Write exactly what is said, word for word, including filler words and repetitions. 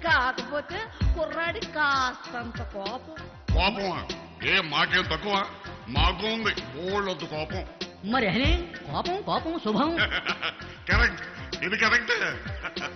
కాకపోతే కుర్రాడి కాస్తంత కోపం. కోపమా? ఏ మాకేం తక్కువ? మాకు ఉంది ఓళ్ళొద్దు కోపం. మరి అనే కోపం కోపం శుభం. కరెక్ట్, ఇది కరెక్ట్.